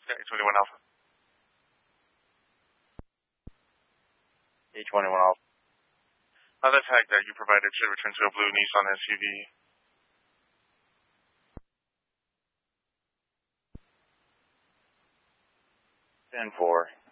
Yeah, 21 Alpha. A21 Alpha. The tag that you provided should return to a blue Nissan SUV. 10-4.